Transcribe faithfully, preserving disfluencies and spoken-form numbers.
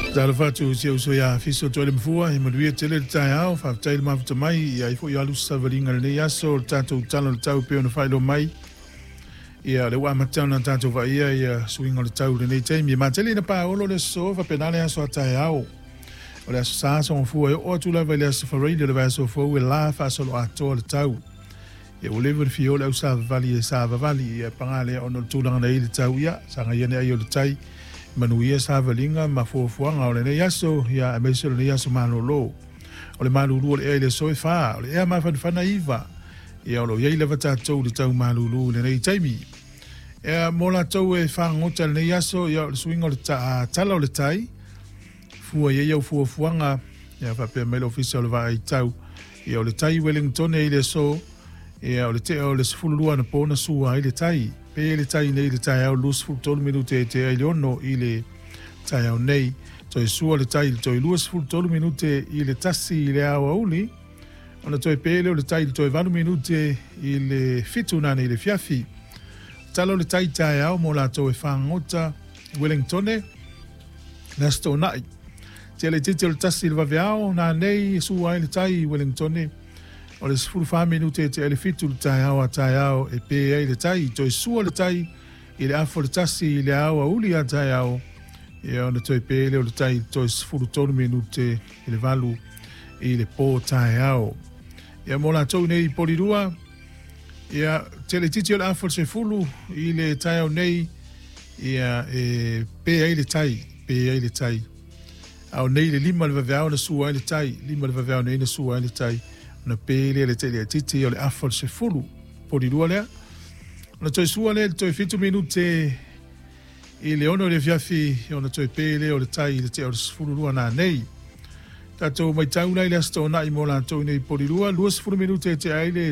Zalo fatu se uso ya fiso tole mfua i maduia tele tai au fa tail mafuta mai ya ifo ya lusa valinga le yaso tato talo tau pe ona failo mai ia le wa matana tato va ia ia swinga le tau le nei tai mi matele na pa olo le so fa penale aso tai au o le sa so mfua o tu la vele so fa radio le va so fo we la fa so lo ato le tau ia o le ver fiola o sa vali sa vali ia pangale ono tulanga nei le tau ia sanga ia nei le tai manuia sa valinga ma fofuanga o le nei aso ia a meso le aso malolo o le malulu o le ele so fa o le ea ma fa fa iva ia o lo ia le vata tau le tau malulu le nei taimi ia mola tau e fa ngota le nei aso ia o le swing o le ta tala o le tai fua ia ia fofuanga ia fa pe melo official va i tau ia o le tai Wellington e le so ia o le te o le sfulua na pona sua i le tai pe le tai nei le tai au lus fu tolu minute te ai leono i le tai au nei toi sua le tai toi lus fu tolu minute i le tasi i le au auli ona toi pe le tai toi valu minute i le fituna nei le fiafi talo le tai tai au mo la toi fangota Wellington na sto nai te le tite le tasi le vaveao na nei sua i le tai Wellington o le sifuru fa minute te ele fitu le tai au a tai au e pe ai le tai toi sua le tai i le afo le tasi i le au a uli a tai au e ona toi pe le o le tai toi sifuru tolu minute i le valu i le po tai au e mo la tau nei polirua e te le titi o le afo le sifuru i le tai au nei e pe ai le tai pe ai le tai au nei le lima le vaveao na sua ai le tai lima le vaveao nei na sua ai le tai na pele le tele titi o le afol se fulu podi dua lea na toi sua le toi fitu minute i le ono le fiafi o na toi pele o le tai le te o le fulu lua na nei tato mai tauna i le asto na i mola toi nei podi dua lua se fulu minute te ai le